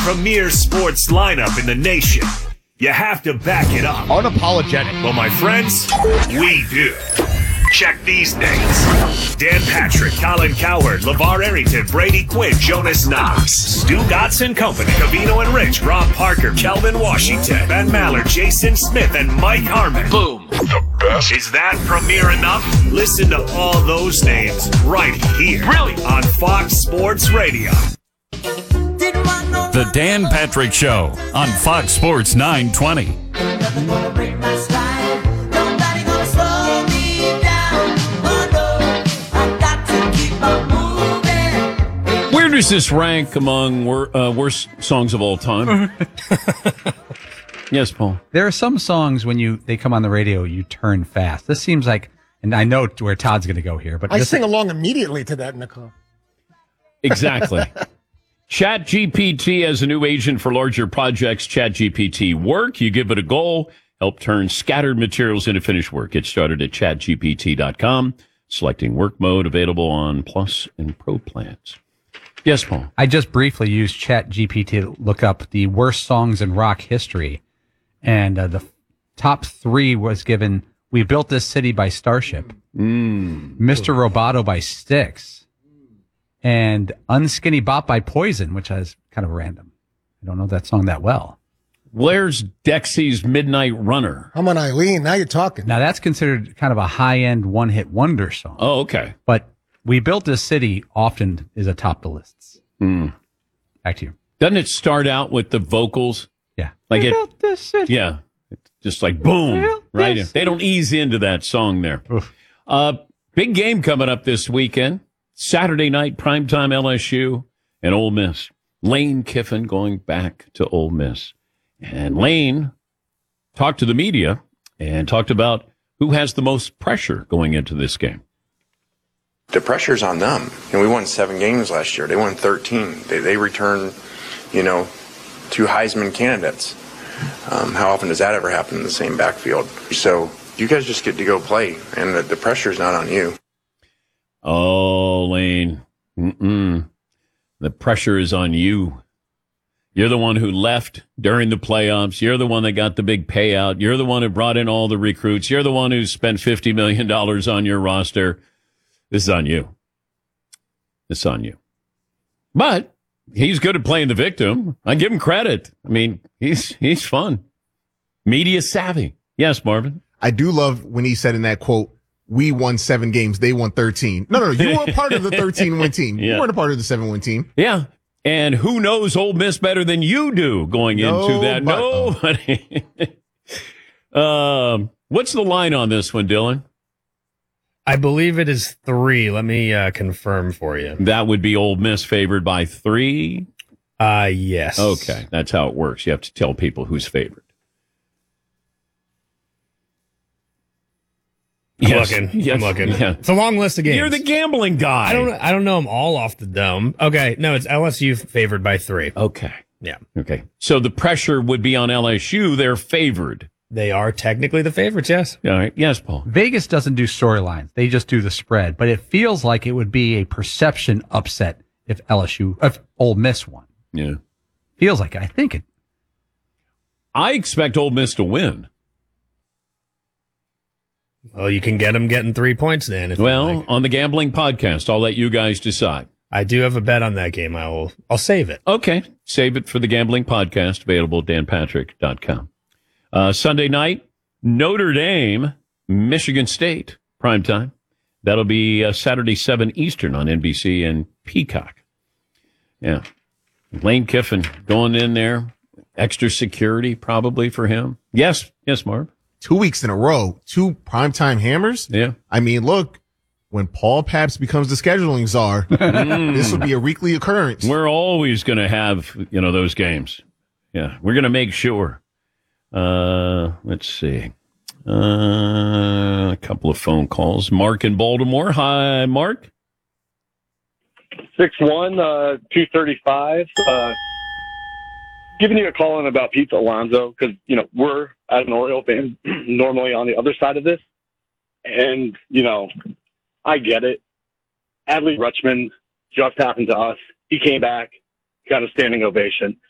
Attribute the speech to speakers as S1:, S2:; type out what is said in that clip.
S1: premier sports lineup in the nation, you have to back it up.
S2: Unapologetic.
S1: Well, my friends, we do. Check these names. Dan Patrick, Colin Cowherd, LeVar Arrington, Brady Quinn, Jonas Knox, Stu Godson Company, Cavino and Rich, Rob Parker, Kelvin Washington, Ben Maller, Jason Smith, and Mike Harmon. Boom. The best. Is that premier enough? Listen to all those names right here. Really? On Fox Sports Radio.
S3: The Dan Patrick Show on Fox Sports 920.
S4: Where does this rank among worst songs of all time? Yes, Paul.
S5: There are some songs when they come on the radio, you turn fast. This seems like, and I know where Todd's going to go here, but
S2: I sing along immediately to that in the car.
S4: Exactly. ChatGPT as a new agent for larger projects. ChatGPT Work. You give it a goal, help turn scattered materials into finished work. Get started at chatgpt.com. Selecting work mode, available on Plus and Pro plans. Yes, Paul.
S5: I just briefly used ChatGPT to look up the worst songs in rock history. And the top 3 was given We Built This City by Starship, Mr. Roboto by Styx, and Unskinny Bop by Poison, which is kind of random. I don't know that song that well.
S4: Where's Dexy's Midnight Runner?
S2: I'm on Eileen. Now you're talking.
S5: Now, that's considered kind of a high-end one-hit wonder song.
S4: Oh, okay.
S5: But We Built This City often is atop the lists. Back to you.
S4: Doesn't it start out with the vocals?
S5: Yeah.
S4: Like
S5: We built this city.
S4: Yeah. It's just like boom, right?
S5: This.
S4: They don't ease into that song there. Big game coming up this weekend. Saturday night, primetime LSU and Ole Miss. Lane Kiffin going back to Ole Miss. And Lane talked to the media and talked about who has the most pressure going into this game.
S6: The pressure's on them. We won 7 games last year. They won 13. They returned, 2 Heisman candidates. How often does that ever happen in the same backfield? So you guys just get to go play, and the pressure's not on you.
S4: Oh, Lane. The pressure is on you. You're the one who left during the playoffs. You're the one that got the big payout. You're the one who brought in all the recruits. You're the one who spent $50 million on your roster. This is on you. It's on you. But he's good at playing the victim. I give him credit. I mean, he's fun. Media savvy. Yes, Marvin.
S7: I do love when he said in that quote, we won 7 games, they won 13. No, you were a part of the 13-win team.
S4: Yeah.
S7: You weren't a part of the 7-win team.
S4: Yeah. And who knows Ole Miss better than you do going into that? Nobody. What's the line on this one, Dylan?
S8: I believe it is 3. Let me confirm for you.
S4: That would be Ole Miss favored by 3?
S8: Yes.
S4: Okay, that's how it works. You have to tell people who's favored.
S8: I'm looking. Yeah. It's a long list of games.
S4: You're the gambling guy.
S8: I don't know them all off the dome. Okay, no, it's LSU favored by 3.
S4: Okay.
S8: Yeah.
S4: Okay. So the pressure would be on LSU. They're favored.
S8: They are technically the favorites, yes.
S4: All right. Yes, Paul.
S5: Vegas doesn't do storylines. They just do the spread. But it feels like it would be a perception upset if Ole Miss won.
S4: Yeah.
S5: Feels like it. I think it.
S4: I expect Ole Miss to win.
S8: Well, you can get them getting 3 points then.
S4: On the gambling podcast, I'll let you guys decide.
S8: I do have a bet on that game. I'll save it.
S4: Okay. Save it for the gambling podcast, available at danpatrick.com. Sunday night, Notre Dame, Michigan State, primetime. That'll be Saturday, 7 Eastern on NBC and Peacock. Yeah. Lane Kiffin going in there. Extra security probably for him. Yes, Marv.
S7: 2 weeks in a row, 2 primetime hammers.
S4: Yeah.
S7: I mean, look, when Paul Pabst becomes the scheduling czar, this will be a weekly occurrence.
S4: We're always going to have, those games. Yeah. We're going to make sure. Let's see. A couple of phone calls. Mark in Baltimore. Hi, Mark.
S9: 6'1", 235. Giving you a call in about Pete Alonso because, we're, as an Oriole fan, normally on the other side of this. And, I get it. Adley Rutschman just happened to us. He came back, got a standing ovation.